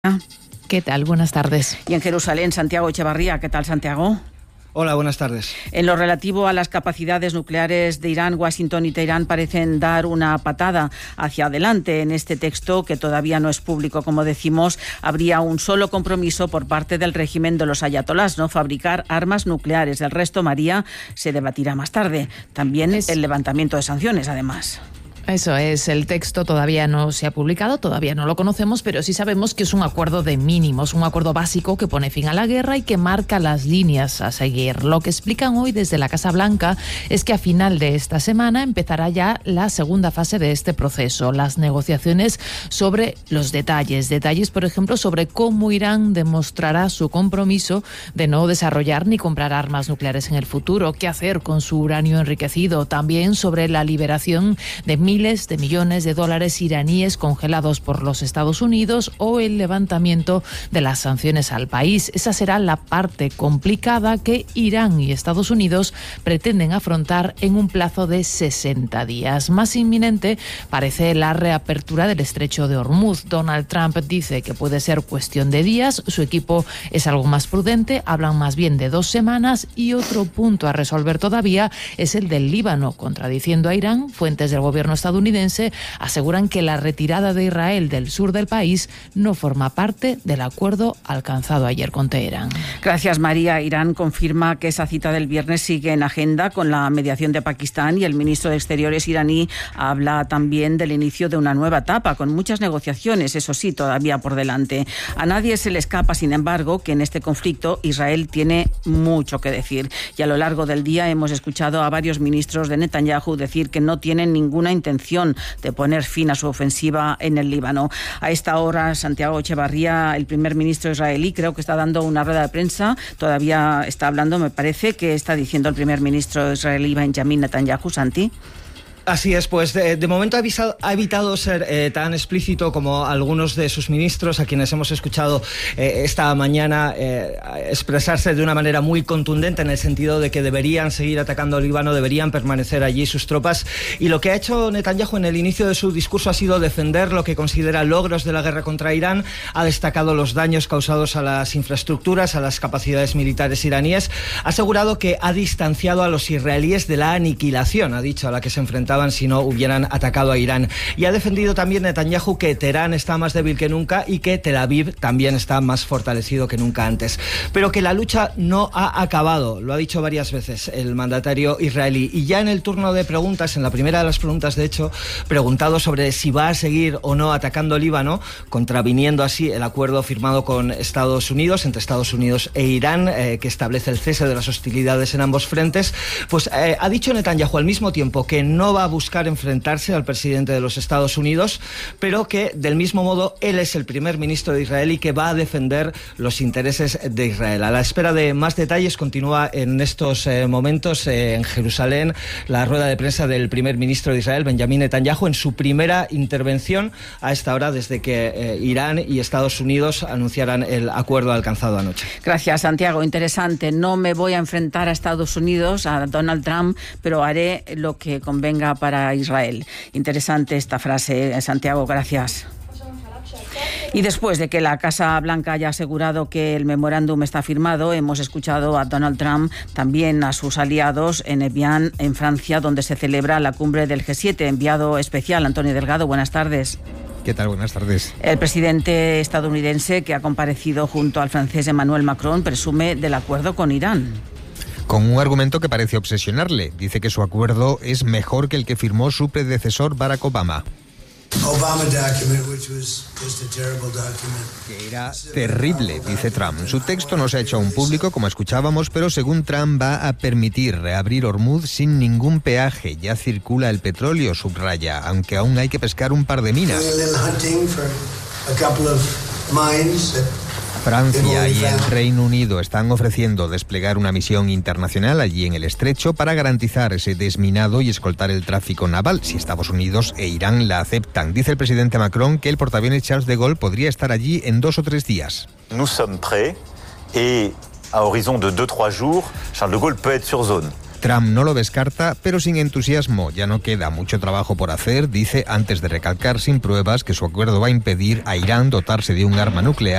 ¿Qué tal? Buenas tardes. Y en Jerusalén, Santiago Echevarría. ¿Qué tal, Santiago? Hola, buenas tardes. En lo relativo a las capacidades nucleares de Irán, Washington y Teherán parecen dar una patada hacia adelante. En este texto, que todavía no es público, como decimos, habría un solo compromiso por parte del régimen de los ayatolás, no fabricar armas nucleares. El resto, María, se debatirá más tarde. También el levantamiento de sanciones, además. Eso es, el texto todavía no se ha publicado, todavía no lo conocemos, pero sí sabemos que es un acuerdo de mínimos, un acuerdo básico que pone fin a la guerra y que marca las líneas a seguir. Lo que explican hoy desde la Casa Blanca es que a final de esta semana empezará ya la segunda fase de este proceso, las negociaciones sobre los detalles, por ejemplo, sobre cómo Irán demostrará su compromiso de no desarrollar ni comprar armas nucleares en el futuro, qué hacer con su uranio enriquecido, también sobre la liberación de miles de millones de dólares iraníes congelados por los Estados Unidos o el levantamiento de las sanciones al país. Esa será la parte complicada que Irán y Estados Unidos pretenden afrontar en un plazo de 60 días. Más inminente parece la reapertura del estrecho de Hormuz. Donald Trump dice que puede ser cuestión de días, su equipo es algo más prudente, hablan más bien de 2 semanas, y otro punto a resolver todavía es el del Líbano, contradiciendo a Irán. Fuentes del gobierno estadounidense aseguran que la retirada de Israel del sur del país no forma parte del acuerdo alcanzado ayer con Teherán. Gracias, María. Irán confirma que esa cita del viernes sigue en agenda con la mediación de Pakistán, y el ministro de Exteriores iraní habla también del inicio de una nueva etapa con muchas negociaciones, eso sí, todavía por delante. A nadie se le escapa, sin embargo, que en este conflicto Israel tiene mucho que decir, y a lo largo del día hemos escuchado a varios ministros de Netanyahu decir que no tienen ninguna intención de poner fin a su ofensiva en el Líbano. A esta hora, Santiago Echevarría, el primer ministro israelí, creo que está dando una rueda de prensa, todavía está hablando, me parece, que está diciendo el primer ministro israelí Benjamin Netanyahu. Santi. Así es, pues de momento ha evitado ser tan explícito como algunos de sus ministros, a quienes hemos escuchado esta mañana expresarse de una manera muy contundente en el sentido de que deberían seguir atacando al Líbano, deberían permanecer allí sus tropas. Y lo que ha hecho Netanyahu en el inicio de su discurso ha sido defender lo que considera logros de la guerra contra Irán. Ha destacado los daños causados a las infraestructuras, a las capacidades militares iraníes. Ha asegurado que ha distanciado a los israelíes de la aniquilación, ha dicho, a la que se enfrentaban si no hubieran atacado a Irán. Y ha defendido también Netanyahu que Teherán está más débil que nunca y que Tel Aviv también está más fortalecido que nunca antes. Pero que la lucha no ha acabado, lo ha dicho varias veces el mandatario israelí. Y ya en el turno de preguntas, en la primera de las preguntas, de hecho, preguntado sobre si va a seguir o no atacando Líbano, contraviniendo así el acuerdo firmado con Estados Unidos, entre Estados Unidos e Irán, que establece el cese de las hostilidades en ambos frentes, pues ha dicho Netanyahu al mismo tiempo que no va a buscar enfrentarse al presidente de los Estados Unidos, pero que del mismo modo él es el primer ministro de Israel y que va a defender los intereses de Israel. A la espera de más detalles, continúa en estos momentos en Jerusalén la rueda de prensa del primer ministro de Israel, Benjamin Netanyahu, en su primera intervención a esta hora desde que Irán y Estados Unidos anunciaran el acuerdo alcanzado anoche. Gracias, Santiago. Interesante. No me voy a enfrentar a Estados Unidos, a Donald Trump, pero haré lo que convenga para Israel. Interesante esta frase, Santiago, gracias. Y después de que la Casa Blanca haya asegurado que el memorándum está firmado, hemos escuchado a Donald Trump, también a sus aliados en Evian, en Francia, donde se celebra la cumbre del G7. Enviado especial, Antonio Delgado, buenas tardes. ¿Qué tal? Buenas tardes. El presidente estadounidense, que ha comparecido junto al francés Emmanuel Macron, presume del acuerdo con Irán. Con un argumento que parece obsesionarle. Dice que su acuerdo es mejor que el que firmó su predecesor Barack Obama. Que era terrible, dice Trump. Su texto no se ha hecho aún público, como escuchábamos, pero según Trump va a permitir reabrir Hormuz sin ningún peaje. Ya circula el petróleo, subraya, aunque aún hay que pescar un par de minas. Francia y el Reino Unido están ofreciendo desplegar una misión internacional allí en el estrecho para garantizar ese desminado y escoltar el tráfico naval, si Estados Unidos e Irán la aceptan. Dice el presidente Macron que el portaaviones Charles de Gaulle podría estar allí en 2 o 3 días. Nous sommes prêts et à horizon de 2-3 jours, Charles de Gaulle peut être sur zone. Trump no lo descarta, pero sin entusiasmo. Ya no queda mucho trabajo por hacer, dice, antes de recalcar sin pruebas que su acuerdo va a impedir a Irán dotarse de un arma nuclear